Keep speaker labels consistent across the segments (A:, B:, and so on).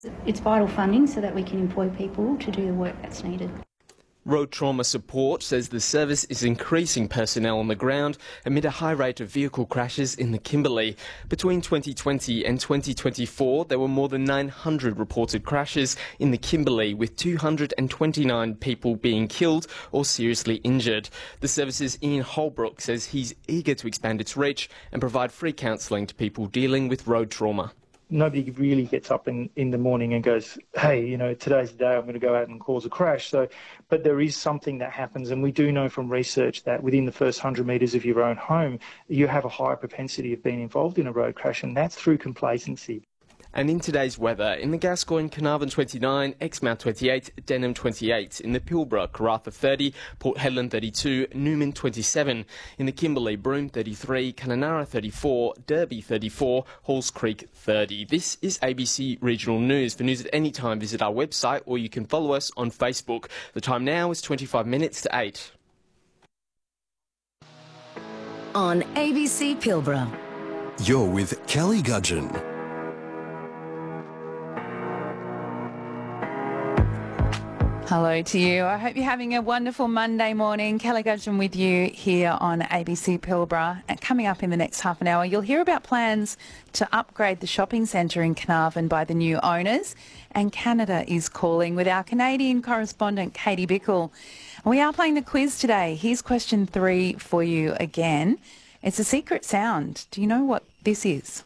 A: It's vital funding so that we can employ people to do the work that's needed.
B: Road Trauma Support says the service is increasing personnel on the ground amid a high rate of vehicle crashes in the Kimberley. Between 2020 and 2024, there were more than 900 reported crashes in the Kimberley, with 229 people being killed or seriously injured. The service's Ian Holbrook says he's eager to expand its reach and provide free counselling to people dealing with road trauma.
C: Nobody really gets up in the morning and goes, hey, today's the day I'm going to go out and cause a crash. But there is something that happens, and we do know from research that within the first 100 metres of your own home, you have a higher propensity of being involved in a road crash, and that's through complacency.
B: And in today's weather, in the Gascoyne, Carnarvon 29, Exmouth 28, Denham 28, in the Pilbara, Karratha 30, Port Hedland 32, Newman 27, in the Kimberley, Broome 33, Kununurra 34, Derby 34, Halls Creek 30. This is ABC Regional News. For news at any time, visit our website or you can follow us on Facebook. The time now is 25 minutes to 8.
D: On ABC Pilbara.
E: You're with Kelly Gudgeon.
F: Hello to you. I hope you're having a wonderful Monday morning. Kelly Gudgeon with you here on ABC Pilbara. And coming up in the next half an hour, you'll hear about plans to upgrade the shopping centre in Carnarvon by the new owners. And Canada is calling with our Canadian correspondent, Katie Bickle. We are playing the quiz today. Here's question 3 for you again. It's a secret sound. Do you know what this is?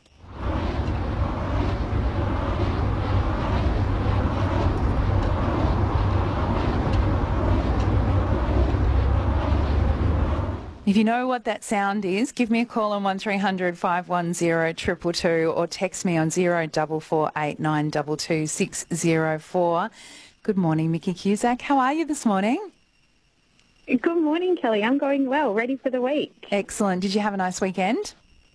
F: If you know what that sound is, give me a call on 1300 510 222 or text me on 0448922604. 604. Good morning, Mickey Cusack. How are you this morning?
G: Good morning, Kelly. I'm going well, ready for the week.
F: Excellent. Did you have a nice weekend?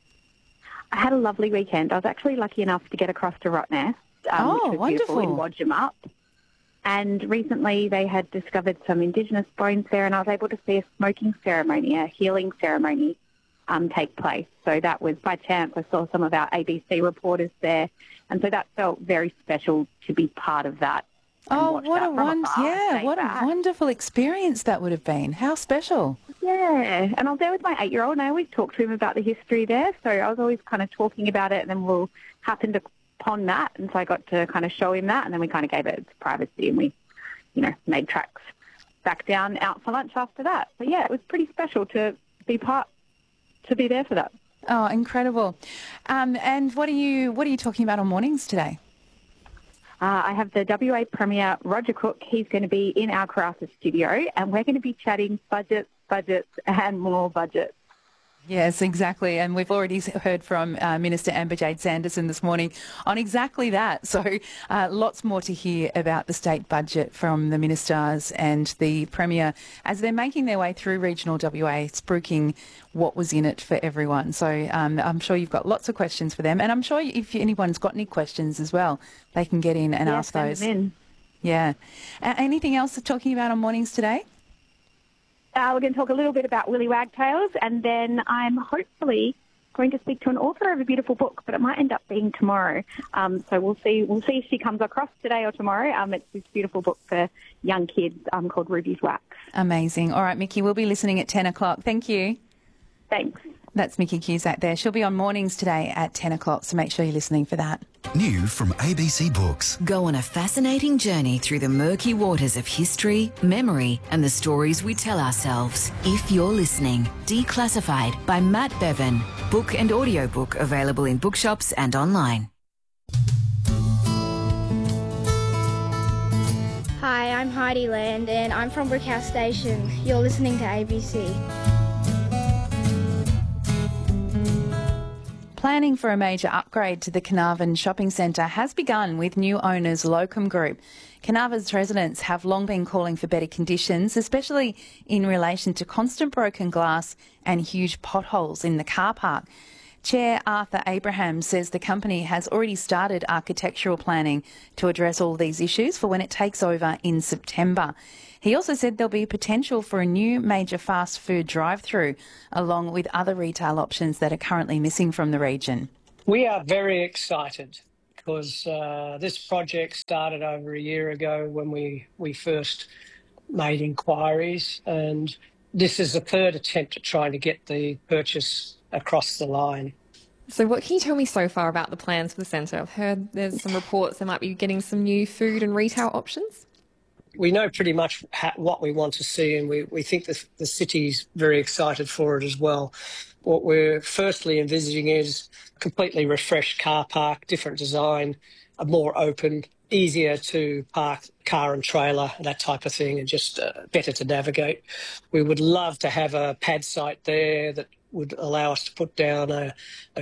G: I had a lovely weekend. I was actually lucky enough to get across to Rottnest, which was
F: wonderful.
G: beautiful, in Wodgem. And recently they had discovered some Indigenous bones there, and I was able to see a smoking ceremony, a healing ceremony take place. So that was by chance. I saw some of our ABC reporters there, and so that felt very special to be part of that.
F: Oh, what a wonderful experience that would have been. How special.
G: Yeah, and I was there with my 8-year-old, and I always talk to him about the history there, so I was always kind of talking about it, and then we'll happen to upon that, and so I got to kind of show him that, and then we kind of gave it its privacy, and we, made tracks back down out for lunch after that. But yeah, it was pretty special to be there for that.
F: Oh, incredible! And what are you talking about on mornings today?
G: I have the WA Premier Roger Cook. He's going to be in our Karratha studio, and we're going to be chatting budgets, and more budgets.
F: Yes, exactly. And we've already heard from Minister Amber Jade Sanderson this morning on exactly that. So lots more to hear about the state budget from the ministers and the Premier as they're making their way through regional WA, spruiking what was in it for everyone. So I'm sure you've got lots of questions for them. And I'm sure if anyone's got any questions as well, they can get in and ask those.
G: Send them in.
F: Yeah. Anything else to talking about on mornings today?
G: We're going to talk a little bit about Willy Wagtails, and then I'm hopefully going to speak to an author of a beautiful book, but it might end up being tomorrow. So we'll see if she comes across today or tomorrow. It's this beautiful book for young kids called Ruby's Wax.
F: Amazing. All right, Mickey, we'll be listening at 10 o'clock. Thank you.
G: Thanks.
F: That's Mickey Cusack there. She'll be on mornings today at 10 o'clock, so make sure you're listening for that.
E: New from ABC Books.
D: Go on a fascinating journey through the murky waters of history, memory, and the stories we tell ourselves. If you're listening, Declassified by Matt Bevan. Book and audiobook available in bookshops and online.
H: Hi, I'm Heidi Land and I'm from Brickhouse Station. You're listening to ABC.
F: Planning for a major upgrade to the Carnarvon Shopping Centre has begun with new owners Locum Group. Carnarvon's residents have long been calling for better conditions, especially in relation to constant broken glass and huge potholes in the car park. Chair Arthur Abraham says the company has already started architectural planning to address all these issues for when it takes over in September. He also said there'll be potential for a new major fast food drive-through, along with other retail options that are currently missing from the region.
I: We are very excited because this project started over a year ago when we first made inquiries, and this is the third attempt at trying to get the purchase across the line.
J: So what can you tell me so far about the plans for the centre? I've heard there's some reports they might be getting some new food and retail options.
I: We know pretty much what we want to see, and we think the city's very excited for it as well. What we're firstly envisaging is a completely refreshed car park, different design, a more open, easier to park car and trailer, that type of thing, and just better to navigate. We would love to have a pad site there that would allow us to put down a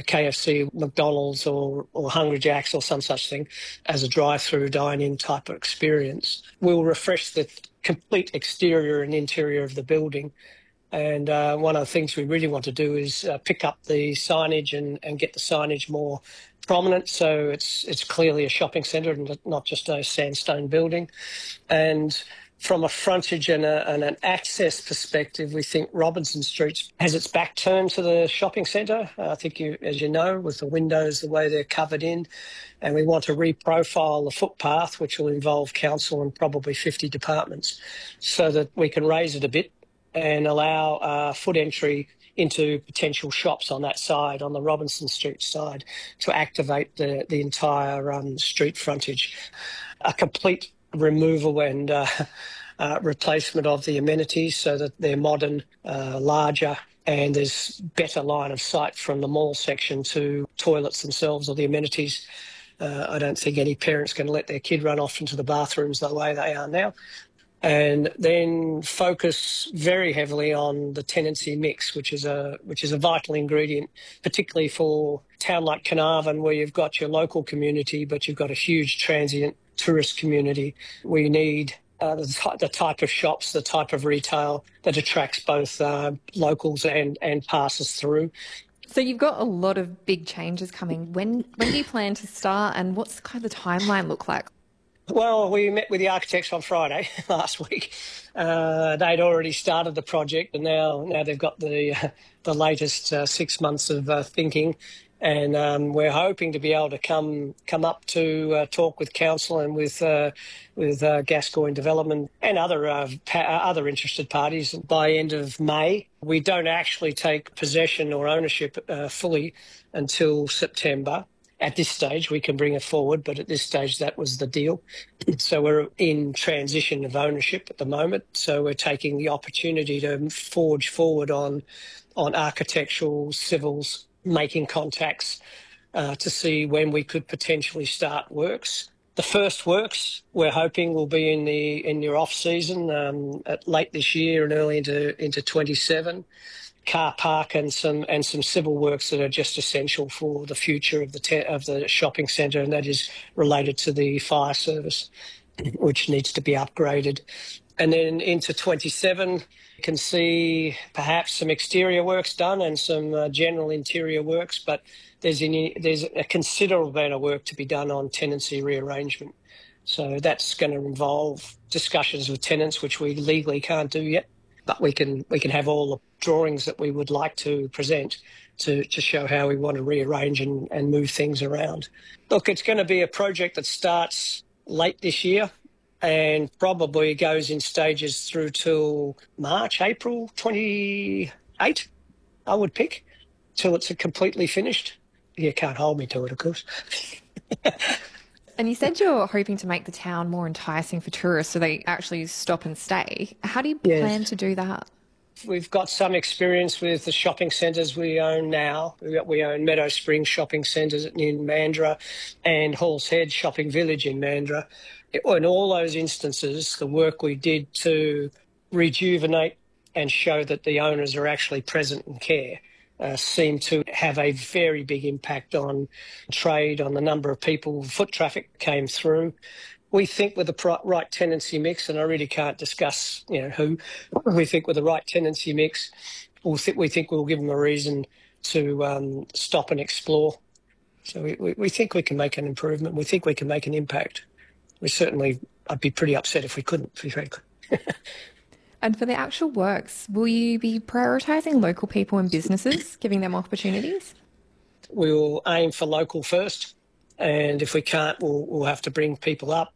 I: KFC, McDonald's or Hungry Jack's or some such thing as a drive-through dine-in type of experience. We'll refresh the complete exterior and interior of the building. And one of the things we really want to do is pick up the signage and get the signage more prominent, so it's clearly a shopping centre and not just a sandstone building. And from a frontage and an access perspective, we think Robinson Street has its back turned to the shopping centre. I think, as you know, with the windows, the way they're covered in, and we want to reprofile the footpath, which will involve council and probably 50 departments, so that we can raise it a bit and allow foot entry into potential shops on that side, on the Robinson Street side, to activate the entire street frontage. A complete removal and replacement of the amenities so that they're modern, larger, and there's better line of sight from the mall section to toilets themselves or the amenities. I don't think any parent's going to let their kid run off into the bathrooms the way they are now. And then focus very heavily on the tenancy mix, which is a vital ingredient, particularly for a town like Carnarvon, where you've got your local community, but you've got a huge transient tourist community. We need the type of shops, the type of retail that attracts both locals and passes through.
J: So you've got a lot of big changes coming. When do you plan to start, and what's kind of the timeline look like?
I: Well, we met with the architects on Friday last week. They'd already started the project, and now they've got the latest 6 months of thinking. And we're hoping to be able to come up to talk with council and with Gascoyne Development and other interested parties by end of May. We don't actually take possession or ownership fully until September. At this stage, we can bring it forward, but at this stage, that was the deal. So we're in transition of ownership at the moment. So we're taking the opportunity to forge forward on architectural, civils, making contacts to see when we could potentially start works. The first works we're hoping will be in your off season, late this year and early into 27. Car park and some civil works that are just essential for the future of the shopping centre, and that is related to the fire service, which needs to be upgraded. And then into 27, you can see perhaps some exterior works done and some general interior works, but there's a considerable amount of work to be done on tenancy rearrangement. So that's going to involve discussions with tenants, which we legally can't do yet, but we can have all the drawings that we would like to present to show how we want to rearrange and move things around. Look, it's going to be a project that starts late this year and probably goes in stages through till March, April 28, I would pick, till it's completely finished. You can't hold me to it, of course.
J: And you said you're hoping to make the town more enticing for tourists so they actually stop and stay. How do you plan to do that?
I: We've got some experience with the shopping centres we own now. We own Meadow Springs Shopping Centres in Mandurah and Halls Head Shopping Village in Mandurah. In all those instances, the work we did to rejuvenate and show that the owners are actually present and care seemed to have a very big impact on trade, on the number of people, foot traffic came through. We think with the right tenancy mix, and I really can't discuss, who, we think with the right tenancy mix, we think we'll give them a reason to stop and explore. So we think we can make an improvement. We think we can make an impact. I'd be pretty upset if we couldn't, to be frank.
J: And for the actual works, will you be prioritising local people and businesses, giving them opportunities?
I: We will aim for local first. And if we can't, we'll have to bring people up